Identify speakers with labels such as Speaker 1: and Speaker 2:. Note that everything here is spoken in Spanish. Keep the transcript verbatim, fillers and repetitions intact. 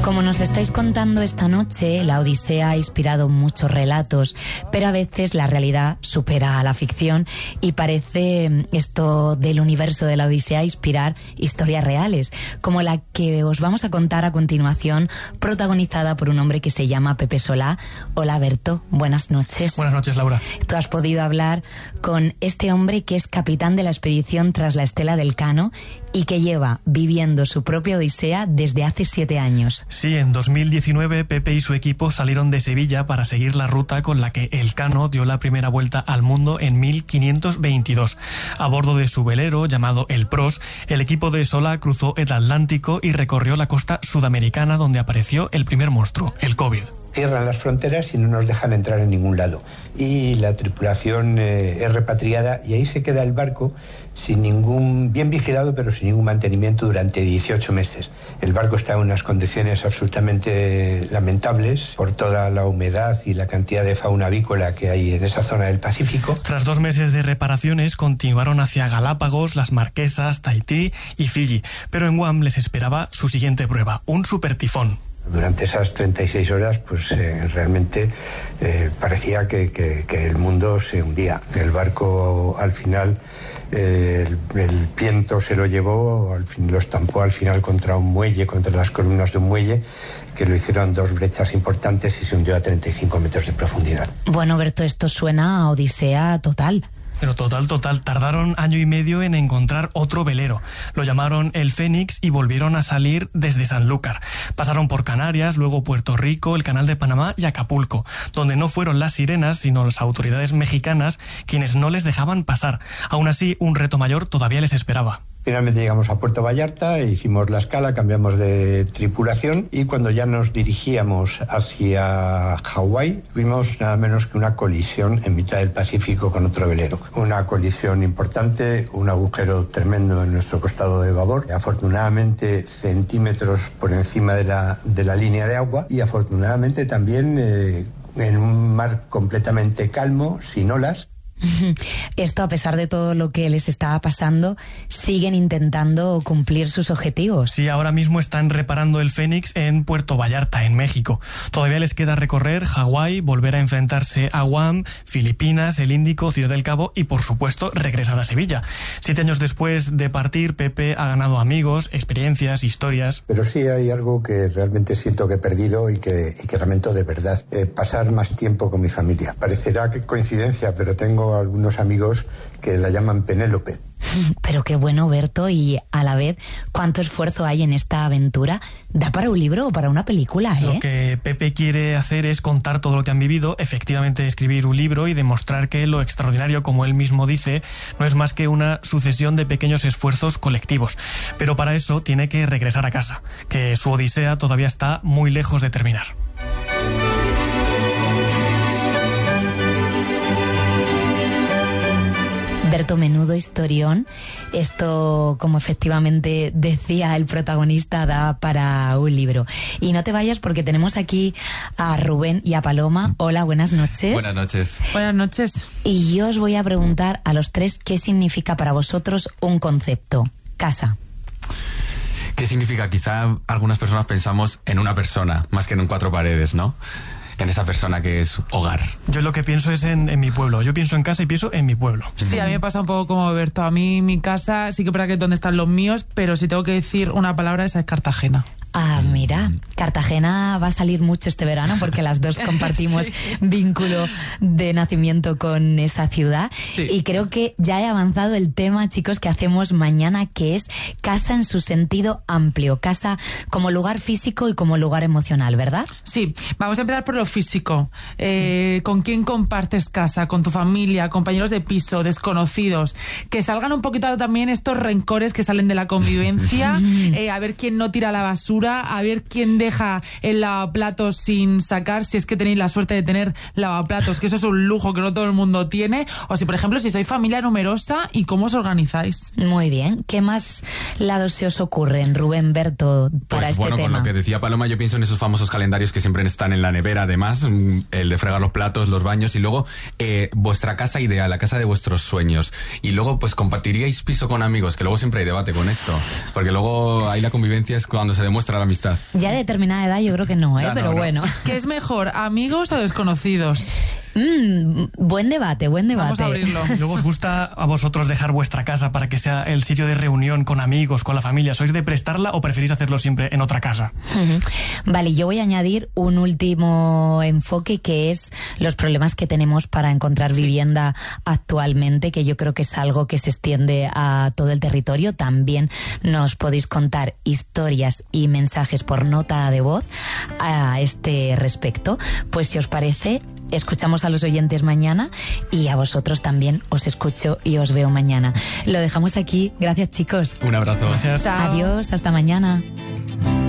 Speaker 1: Como nos estáis contando esta noche, la Odisea ha inspirado muchos relatos, pero a veces la realidad supera a la ficción y parece esto del universo de la Odisea inspirar historias reales, como la que os vamos a contar a continuación, protagonizada por un hombre que se llama Pepe Solá. Hola Berto, buenas noches.
Speaker 2: Buenas noches, Laura.
Speaker 1: Tú has podido hablar con este hombre que es capitán de la expedición tras la Estela del Cano y que lleva viviendo su propia Odisea desde hace siete años.
Speaker 2: Sí, en dos mil diecinueve Pepe y su equipo salieron de Sevilla para seguir la ruta con la que el Cano dio la primera vuelta al mundo en mil quinientos veintidós. A bordo de su velero, llamado el Pros, el equipo de Solá cruzó el Atlántico y recorrió la costa sudamericana, donde apareció el primer monstruo, el COVID.
Speaker 3: Cierran las fronteras y no nos dejan entrar en ningún lado. Y la tripulación eh, es repatriada y ahí se queda el barco sin ningún, bien vigilado, pero sin ningún mantenimiento durante dieciocho meses. El barco está en unas condiciones absolutamente lamentables por toda la humedad y la cantidad de fauna avícola que hay en esa zona del Pacífico.
Speaker 2: Tras dos meses de reparaciones, continuaron hacia Galápagos, las Marquesas, Tahití y Fiji. Pero en Guam les esperaba su siguiente prueba, un supertifón.
Speaker 3: Durante esas treinta y seis horas, pues eh, realmente eh, parecía que, que, que el mundo se hundía. El barco al final, eh, el, el viento se lo llevó, al fin, lo estampó al final contra un muelle, contra las columnas de un muelle, que lo hicieron dos brechas importantes y se hundió a treinta y cinco metros de profundidad.
Speaker 1: Bueno, Berto, esto suena a Odisea total.
Speaker 2: Pero total, total, tardaron año y medio en encontrar otro velero. Lo llamaron el Fénix y volvieron a salir desde Sanlúcar. Pasaron por Canarias, luego Puerto Rico, el Canal de Panamá y Acapulco, donde no fueron las sirenas, sino las autoridades mexicanas quienes no les dejaban pasar. Aún así, un reto mayor todavía les esperaba.
Speaker 3: Finalmente llegamos a Puerto Vallarta, hicimos la escala, cambiamos de tripulación y cuando ya nos dirigíamos hacia Hawái, vimos nada menos que una colisión en mitad del Pacífico con otro velero. Una colisión importante, un agujero tremendo en nuestro costado de babor, afortunadamente centímetros por encima de la, de la línea de agua y afortunadamente también eh, en un mar completamente calmo, sin olas.
Speaker 1: Esto, a pesar de todo lo que les estaba pasando, siguen intentando cumplir sus objetivos.
Speaker 2: Sí, ahora mismo están reparando el Fénix en Puerto Vallarta, en México. Todavía les queda recorrer Hawái, volver a enfrentarse a Guam, Filipinas, el Índico, Ciudad del Cabo y, por supuesto, regresar a Sevilla. Siete años después de partir, Pepe ha ganado amigos, experiencias, historias.
Speaker 3: Pero sí hay algo que realmente siento que he perdido y que, y que lamento de verdad. Eh, pasar más tiempo con mi familia. Parecerá que coincidencia, pero tengo algunos amigos que la llaman Penélope.
Speaker 1: Pero qué bueno, Berto, y a la vez, cuánto esfuerzo hay en esta aventura. ¿Da para un libro o para una película, eh?
Speaker 2: Lo que Pepe quiere hacer es contar todo lo que han vivido, efectivamente escribir un libro y demostrar que lo extraordinario, como él mismo dice, no es más que una sucesión de pequeños esfuerzos colectivos. Pero para eso tiene que regresar a casa, que su odisea todavía está muy lejos de terminar.
Speaker 1: Berto, menudo historión. Esto, como efectivamente decía el protagonista, da para un libro. Y no te vayas porque tenemos aquí a Rubén y a Paloma. Hola, buenas noches.
Speaker 4: Buenas noches.
Speaker 5: Buenas noches.
Speaker 1: Y yo os voy a preguntar a los tres qué significa para vosotros un concepto. Casa.
Speaker 4: ¿Qué significa? Quizá algunas personas pensamos en una persona, más que en cuatro paredes, ¿no? En esa persona que es hogar.
Speaker 2: Yo lo que pienso es en, en mi pueblo. Yo pienso en casa y pienso en mi pueblo.
Speaker 5: Sí, a mí me pasa un poco como Berto. A mí mi casa sí que para que es donde están los míos, pero si tengo que decir una palabra, esa es Cartagena.
Speaker 1: Ah, mira, Cartagena va a salir mucho este verano porque las dos compartimos sí. vínculo de nacimiento con esa ciudad. Sí. Y creo que ya he avanzado el tema, chicos, que hacemos mañana, que es casa en su sentido amplio. Casa como lugar físico y como lugar emocional, ¿verdad?
Speaker 5: Sí, vamos a empezar por lo físico. Eh, ¿Con quién compartes casa? ¿Con tu familia? ¿Compañeros de piso? ¿Desconocidos? Que salgan un poquito también estos rencores que salen de la convivencia. eh, a ver quién no tira la basura, a ver quién deja el lavaplatos sin sacar, si es que tenéis la suerte de tener lavaplatos, que eso es un lujo que no todo el mundo tiene, o si por ejemplo si sois familia numerosa y cómo os organizáis.
Speaker 1: Muy bien, ¿qué más lados se os ocurren, Rubén, Berto, para
Speaker 4: pues,
Speaker 1: este
Speaker 4: bueno,
Speaker 1: tema?
Speaker 4: Con lo que decía Paloma, yo pienso en esos famosos calendarios que siempre están en la nevera, además, el de fregar los platos, los baños, y luego eh, vuestra casa ideal, la casa de vuestros sueños, y luego pues compartiríais piso con amigos, que luego siempre hay debate con esto, porque luego ahí la convivencia es cuando se demuestra demuestra la amistad.
Speaker 1: Ya de determinada edad yo creo que no, ¿eh?
Speaker 4: Ya,
Speaker 1: Pero
Speaker 4: no, no.
Speaker 1: bueno.
Speaker 5: ¿Qué es mejor, amigos o desconocidos?
Speaker 1: Mm, buen debate, buen debate.
Speaker 5: Vamos a abrirlo.
Speaker 2: ¿Luego os gusta a vosotros dejar vuestra casa para que sea el sitio de reunión con amigos, con la familia? ¿Sois de prestarla o preferís hacerlo siempre en otra casa?
Speaker 1: Ujú. Vale, yo voy a añadir un último enfoque, que es los problemas que tenemos para encontrar vivienda actualmente, que yo creo que es algo que se extiende a todo el territorio. También nos podéis contar historias y mensajes por nota de voz a este respecto. Pues si os parece, escuchamos a los oyentes mañana y a vosotros también os escucho y os veo mañana. Lo dejamos aquí. Gracias, chicos.
Speaker 4: Un abrazo.
Speaker 2: Gracias.
Speaker 5: Chao.
Speaker 1: Adiós, hasta mañana.